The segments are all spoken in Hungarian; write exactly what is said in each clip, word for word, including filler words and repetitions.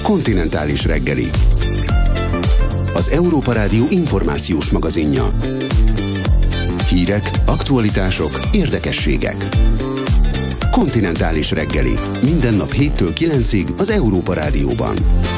Kontinentális reggeli. Az Európa Rádió információs magazinja. Hírek, aktualitások, érdekességek. Kontinentális reggeli. Minden nap héttől kilencig az Európa Rádióban.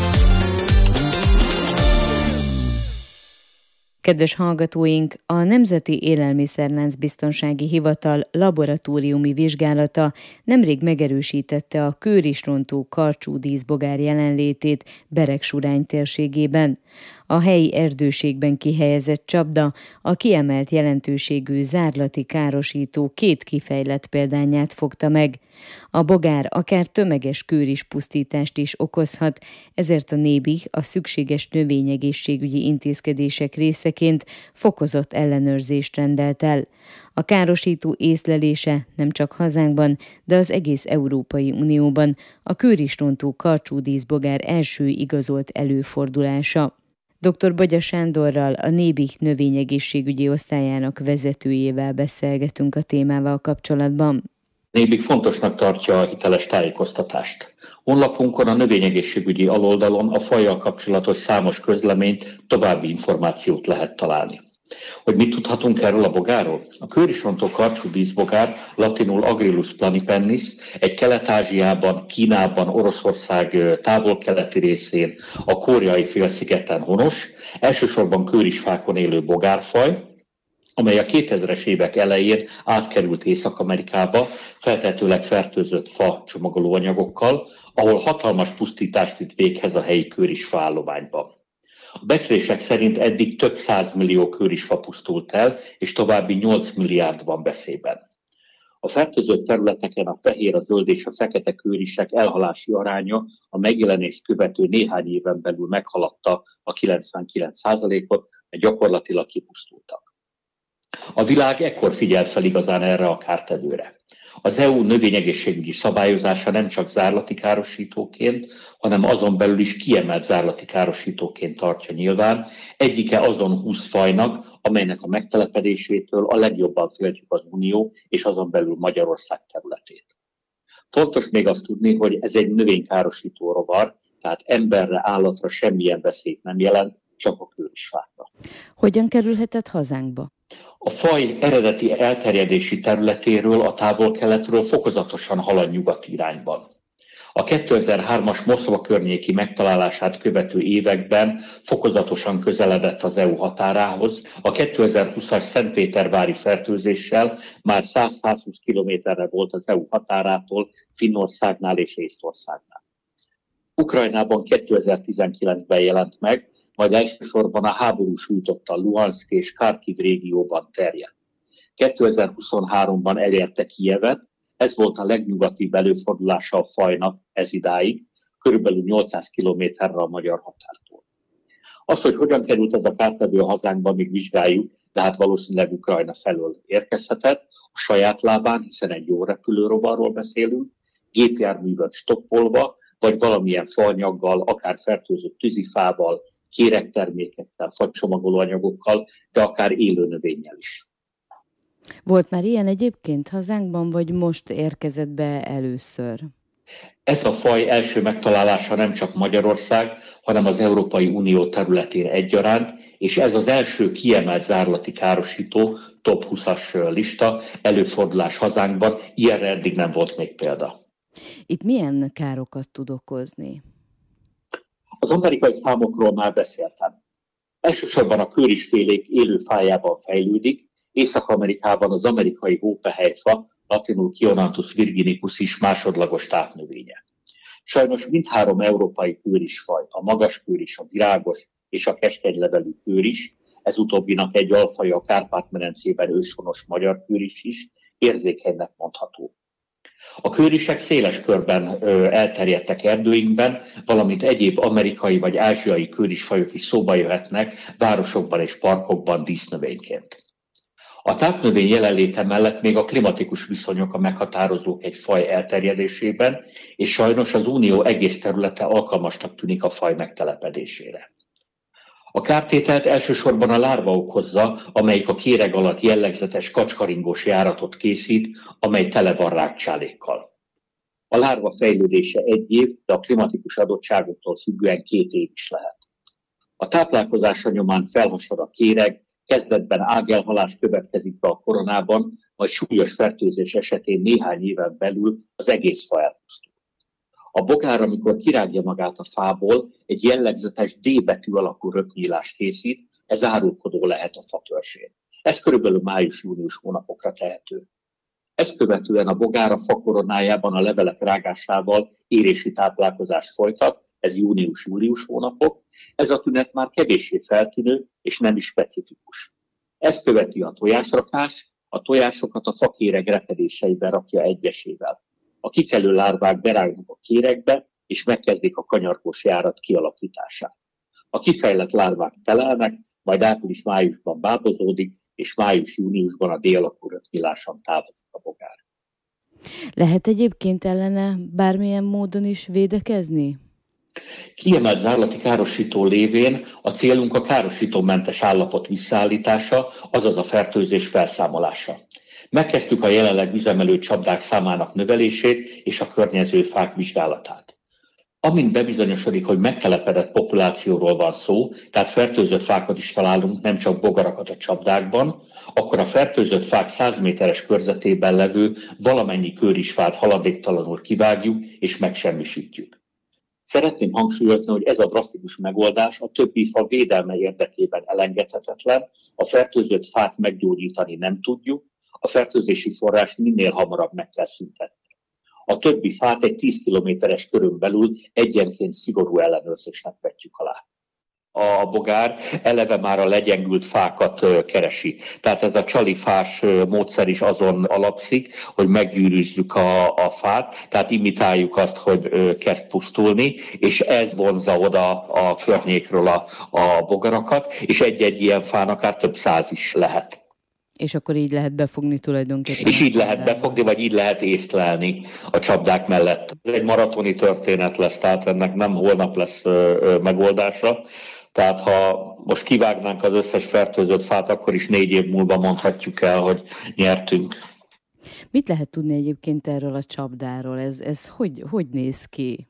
Kedves hallgatóink, a Nemzeti Élelmiszerláncbiztonsági Hivatal laboratóriumi vizsgálata nemrég megerősítette a kőrisrontó karcsúdíszbogár jelenlétét Beregsurány térségében. A helyi erdőségben kihelyezett csapda a kiemelt jelentőségű zárlati károsító két kifejlett példányát fogta meg. A bogár akár tömeges kőrispusztítást is okozhat, ezért a Nébih a szükséges növényegészségügyi intézkedések részeként fokozott ellenőrzést rendelt el. A károsító észlelése nem csak hazánkban, de az egész Európai Unióban a kőrisrontó karcsúdíszbogár első igazolt előfordulása. doktor Bagya Sándorral, a Nébih növényegészségügyi osztályának vezetőjével beszélgetünk a témával kapcsolatban. Nébih fontosnak tartja a hiteles tájékoztatást. Honlapunkon a növényegészségügyi aloldalon a fajjal kapcsolatos számos közleményt, további információt lehet találni. Hogy mit tudhatunk erről a bogárról? A kőrisrontó karcsúdíszbogár, latinul Agrilus planipennis, egy Kelet-Ázsiában, Kínában, Oroszország távol-keleti részén, a Koreai félszigeten honos, elsősorban kőrisfákon élő bogárfaj, amely a kétezres évek elején átkerült Észak-Amerikába, feltehetőleg fertőzött fa csomagolóanyagokkal, ahol hatalmas pusztítást vitt véghez a helyi kőrisfa állományban. A becslések szerint eddig több százmillió kőrisfa pusztult el, és további nyolc milliárd van veszélyben. A fertőzött területeken a fehér, a zöld és a fekete kőrisek elhalási aránya a megjelenést követő néhány éven belül meghaladta a kilencvenkilenc százalékot, mert gyakorlatilag kipusztultak. A világ ekkor figyelt fel igazán erre a kártevőre. Az é u növényegészségügyi szabályozása nem csak zárlati károsítóként, hanem azon belül is kiemelt zárlati károsítóként tartja nyilván, egyike azon húsz fajnak, amelynek a megtelepedésétől a legjobban féltjük az Unió és azon belül Magyarország területét. Fontos még azt tudni, hogy ez egy növénykárosító rovar, tehát emberre, állatra semmilyen veszélyt nem jelent, csak a kőrisfákra. Hogyan kerülhetett hazánkba? A faj eredeti elterjedési területéről, a távol-keletről fokozatosan halad nyugati irányban. A kétezer-hármas Moszkva környéki megtalálását követő években fokozatosan közeledett az é u határához. A kétezer-húszas szentpétervári fertőzéssel már száz-százhúsz kilométerre volt az é u határától, Finnországnál és Észtországnál. Ukrajnában kétezer-tizenkilencben jelent meg, majd elsősorban a háború sújtotta Luhanszk és Kharkiv régióban terjedt. kétezer-huszonháromban elérte Kijevet, ez volt a legnyugatibb előfordulása a fajnak ez idáig, körülbelül nyolcszáz kilométerre a magyar határtól. Az, hogy hogyan került ez a kártevő a hazánkba, még vizsgáljuk, de hát valószínűleg Ukrajna felől érkezhetett, a saját lábán, hiszen egy jó repülőrovarról beszélünk, gépjárművet stoppolva, vagy valamilyen faanyaggal, akár fertőzött tűzifával, kéregtermékekkel, fagycsomagolóanyagokkal, de akár élő növényel is. Volt már ilyen egyébként hazánkban, vagy most érkezett be először? Ez a faj első megtalálása nem csak Magyarország, hanem az Európai Unió területén egyaránt, és ez az első kiemelt zárlati károsító top húszas lista előfordulás hazánkban, ilyenre eddig nem volt még példa. Itt milyen károkat tud okozni? Az amerikai számokról már beszéltem. Elsősorban a kőrisfélék élő fájában fejlődik, Észak-Amerikában az amerikai hópehelyfa, latinul Chionanthus virginicus is másodlagos tápnövénye. Sajnos mindhárom európai kőrisfaj, a magas kőris, a virágos és a keskegylevelű kőris, ez utóbbinak egy alfaja a Kárpát-medencében őshonos magyar kőris is, érzékenynek mondható. A kőrisek széles körben ö, elterjedtek erdőinkben, valamint egyéb amerikai vagy ázsiai kőrisfajok is szóba jöhetnek városokban és parkokban dísznövényként. A tápnövény jelenléte mellett még a klimatikus viszonyok a meghatározók egy faj elterjedésében, és sajnos az unió egész területe alkalmasnak tűnik a faj megtelepedésére. A kártételt elsősorban a lárva okozza, amelyik a kéreg alatt jellegzetes kacskaringós járatot készít, amely tele van rákcsálékkal. A lárva fejlődése egy év, de a klimatikus adottságoktól függően két év is lehet. A táplálkozása nyomán felhasad a kéreg, kezdetben ágelhalás következik be a koronában, majd súlyos fertőzés esetén néhány éven belül az egész fa elpusztul. A bogár, amikor kirágja magát a fából, egy jellegzetes D betű alakú röpnyílást készít, ez árulkodó lehet a fatörzsén. Ez körülbelül május-június hónapokra tehető. Ezt követően a bogár a fa koronájában a levelek rágásával érési táplálkozást folytat, ez június-július hónapok, ez a tünet már kevéssé feltűnő és nem is specifikus. Ezt követi a tojásrakás, a tojásokat a fakéreg repedéseiben rakja egyesével. A kikelő lárvák berágnak a kéregbe, és megkezdik a kanyargós járat kialakítását. A kifejlett lárvák telelnek, majd április-májusban bábozódik, és május-júniusban a D-alakú röpnyíláson távozik a bogár. Lehet egyébként ellene bármilyen módon is védekezni? Kiemelt zárlati károsító lévén a célunk a károsítómentes állapot visszaállítása, azaz a fertőzés felszámolása. Megkezdtük a jelenleg üzemelő csapdák számának növelését és a környező fák vizsgálatát. Amint bebizonyosodik, hogy megtelepedett populációról van szó, tehát fertőzött fákat is találunk, nem csak bogarakat a csapdákban, akkor a fertőzött fák száz méteres körzetében levő valamennyi kőrisfát haladéktalanul kivágjuk és megsemmisítjük. Szeretném hangsúlyozni, hogy ez a drasztikus megoldás a többi fa védelme érdekében elengedhetetlen, a fertőzött fát meggyógyítani nem tudjuk, a fertőzési forrást minél hamarabb meg kell szüntetni. A többi fát egy tíz kilométeres körön belül egyenként szigorú ellenőrzésnek vetjük alá. A bogár eleve már a legyengült fákat keresi. Tehát ez a csalifás módszer is azon alapszik, hogy meggyűrűzzük a, a fát, tehát imitáljuk azt, hogy kezd pusztulni, és ez vonzza oda a környékről a, a bogarakat, és egy-egy ilyen fán akár több száz is lehet. És akkor így lehet befogni tulajdonképpen. És így lehet befogni, vagy így lehet észlelni a csapdák mellett. Ez egy maratoni történet lesz, tehát ennek nem holnap lesz megoldása. Tehát ha most kivágnánk az összes fertőzött fát, akkor is négy év múlva mondhatjuk el, hogy nyertünk. Mit lehet tudni egyébként erről a csapdáról? Ez, ez hogy, hogy néz ki?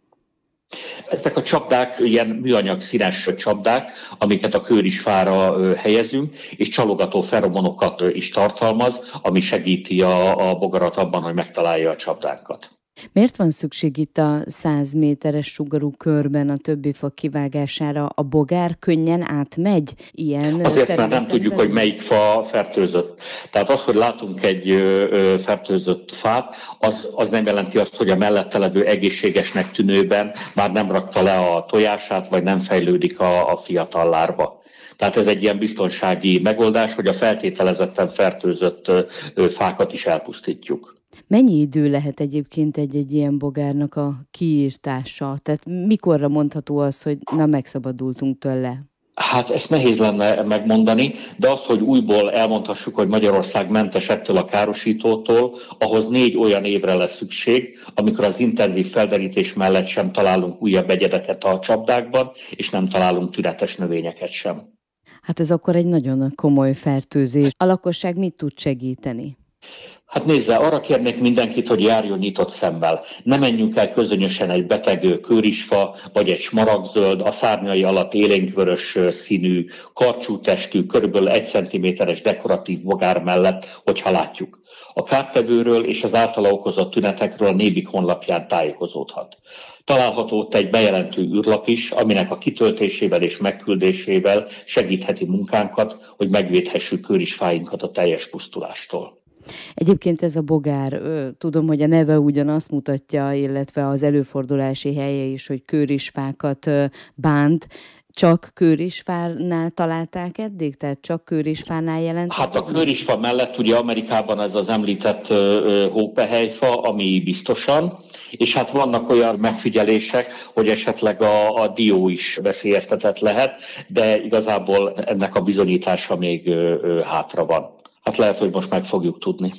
Ezek a csapdák ilyen műanyag színes csapdák, amiket a kőrisfára helyezünk, és csalogató feromonokat is tartalmaz, ami segíti a, a bogarat abban, hogy megtalálja a csapdánkat. Miért van szükség itt a száz méteres sugarú körben a többi fa kivágására? A bogár könnyen átmegy ilyen Azért, mert nem tudjuk, hogy melyik fa fertőzött. Tehát az, hogy látunk egy ö, fertőzött fát, az, az nem jelenti azt, hogy a mellette levő egészségesnek tűnőben már nem rakta le a tojását, vagy nem fejlődik a, a fiatal lárva. Tehát ez egy ilyen biztonsági megoldás, hogy a feltételezetten fertőzött ö, fákat is elpusztítjuk. Mennyi idő lehet egyébként egy-egy ilyen bogárnak a kiírtása? Tehát mikorra mondható az, hogy na megszabadultunk tőle? Hát ezt nehéz lenne megmondani, de azt, hogy újból elmondhassuk, hogy Magyarország mentes ettől a károsítótól, ahhoz négy olyan évre lesz szükség, amikor az intenzív felderítés mellett sem találunk újabb egyedeket a csapdákban, és nem találunk tünetes növényeket sem. Hát ez akkor egy nagyon komoly fertőzés. A lakosság mit tud segíteni? Hát nézze, arra kérnék mindenkit, hogy járjon nyitott szemmel. Ne menjünk el közönösen egy beteg kőrisfa, vagy egy smaragdzöld, a szárnyai alatt élénkvörös színű, karcsú testű, körülbelül egy centiméteres dekoratív bogár mellett, hogyha látjuk. A kártevőről és az általa okozott tünetekről a Nébik honlapján tájékozódhat. Található ott egy bejelentő űrlap is, aminek a kitöltésével és megküldésével segítheti munkánkat, hogy megvédhessük kőrisfáinkat a teljes pusztulástól. Egyébként ez a bogár, tudom, hogy a neve ugyanazt mutatja, illetve az előfordulási helye is, hogy kőrisfákat bánt. Csak kőrisfánál találták eddig? Tehát csak kőrisfánál jelent? Hát a kőrisfa mellett ugye Amerikában ez az említett hópehelyfa, ami biztosan, és hát vannak olyan megfigyelések, hogy esetleg a, a dió is veszélyeztetett lehet, de igazából ennek a bizonyítása még hátra van. Hát lehet, hogy most meg fogjuk tudni.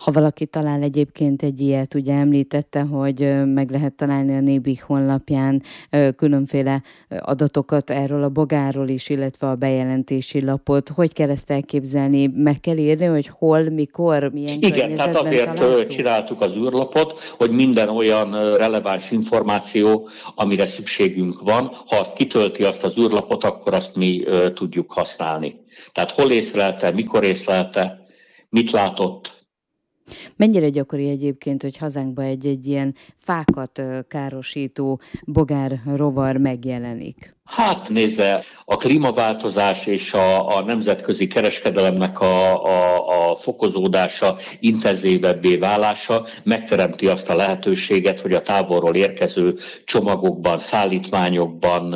Ha valaki talál egyébként egy ilyet, ugye említette, hogy meg lehet találni a Nébih honlapján különféle adatokat erről a bogárról is, illetve a bejelentési lapot. Hogy kell ezt elképzelni? Meg kell írni, hogy hol, mikor, milyen Igen, környezetben tehát azért találtuk? csináltuk az űrlapot, hogy minden olyan releváns információ, amire szükségünk van, ha azt kitölti azt az űrlapot, akkor azt mi uh, tudjuk használni. Tehát hol észlelte, mikor észlelte, mit látott. Mennyire gyakori egyébként, hogy hazánkban egy-egy ilyen fákat károsító bogár rovar megjelenik? Hát nézze, a klímaváltozás és a, a nemzetközi kereskedelemnek a, a, a fokozódása, intenzívebbé válása megteremti azt a lehetőséget, hogy a távolról érkező csomagokban, szállítmányokban,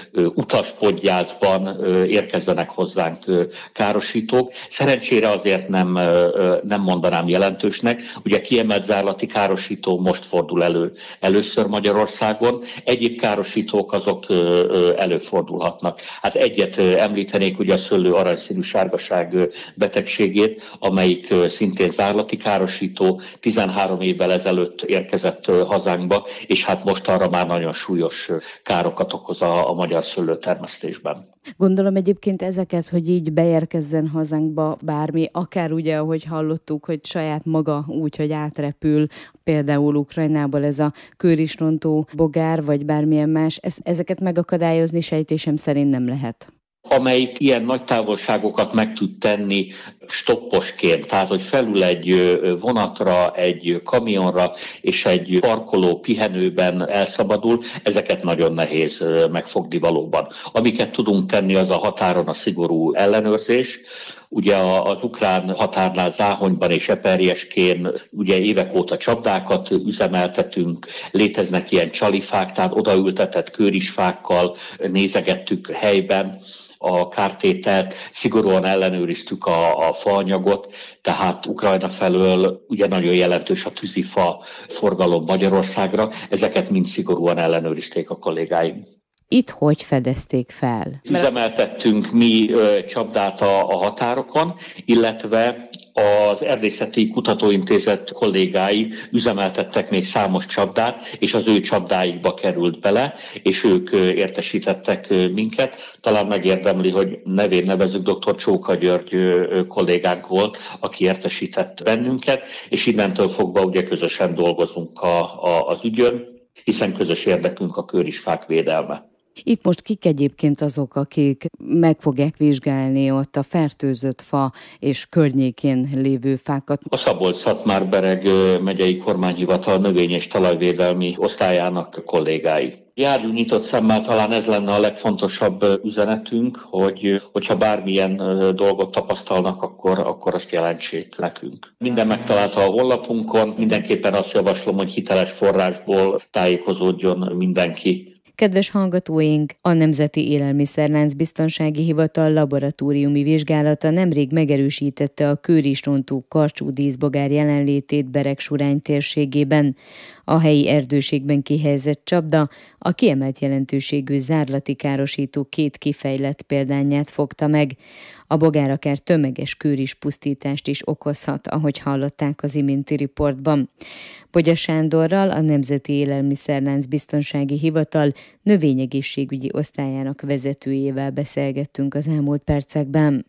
utaspodgyászban érkezzenek hozzánk károsítók. Szerencsére azért nem, nem mondanám jelentősnek. Ugye kiemelt zárlati károsító most fordul elő először Magyarországon. Egyéb károsítók azok előfordulhatnak. Hát egyet említenék, ugye a szőlő aranyszínű sárgaság betegségét, amelyik szintén zárlati károsító, tizenhárom évvel ezelőtt érkezett hazánkba, és hát most arra már nagyon súlyos károkat okoz a, a magyar szőlőtermesztésben. Gondolom egyébként ezeket, hogy így beérkezzen hazánkba bármi, akár ugye, ahogy hallottuk, hogy saját maga úgy, hogy átrepül, például Ukrajnából ez a kőrisrontó bogár, vagy bármilyen más, ez, ezeket megakadályozni sejtésem szerint nem lehet. Amelyik ilyen nagy távolságokat meg tud tenni stopposként, tehát hogy felül egy vonatra, egy kamionra és egy parkoló pihenőben elszabadul, ezeket nagyon nehéz megfogni valóban. Amiket tudunk tenni, az a határon a szigorú ellenőrzés. Ugye az ukrán határnál Záhonyban és Eperjeskén ugye évek óta csapdákat üzemeltetünk, léteznek ilyen csalifák, tehát odaültetett kőrisfákkal nézegettük helyben a kártételt, szigorúan ellenőriztük a, a faanyagot, tehát Ukrajna felől ugye nagyon jelentős a tűzifa forgalom Magyarországra, ezeket mind szigorúan ellenőrizték a kollégáim. Itt hogy fedezték fel? Üzemeltettünk mi ö, csapdát a, a határokon, illetve az Erdészeti Kutatóintézet kollégái üzemeltettek még számos csapdát, és az ő csapdáikba került bele, és ők értesítettek minket. Talán megérdemli, hogy nevén nevezzük, dr. Csóka György kollégánk volt, aki értesített bennünket, és innentől fogva ugye közösen dolgozunk a, a, az ügyön, hiszen közös érdekünk a kőrisfák védelme. Itt most kik egyébként azok, akik meg fogják vizsgálni ott a fertőzött fa és környékén lévő fákat? A Szabolcs-Szatmár-Bereg megyei kormányhivatal növény- és talajvédelmi osztályának kollégái. Járjunk nyitott szemmel, talán ez lenne a legfontosabb üzenetünk, hogy hogyha bármilyen dolgot tapasztalnak, akkor, akkor azt jelentsék nekünk. Minden megtalálta a honlapunkon, mindenképpen azt javaslom, hogy hiteles forrásból tájékozódjon mindenki. Kedves hallgatóink, a Nemzeti Élelmiszerlánc Biztonsági Hivatal laboratóriumi vizsgálata nemrég megerősítette a kőrisrontó karcsú díszbogár jelenlétét Beregsurány térségében. A helyi erdőségben kihelyezett csapda a kiemelt jelentőségű zárlati károsító két kifejlett példányát fogta meg. A bogár akár tömeges kőrispusztítást is okozhat, ahogy hallották az iménti riportban. Bogyas Sándorral, a Nemzeti Élelmiszerlánc Biztonsági Hivatal növényegészségügyi osztályának vezetőjével beszélgettünk az elmúlt percekben.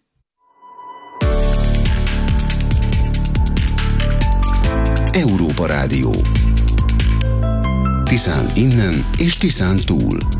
Európa Rádió. Tiszán innen és Tiszán túl.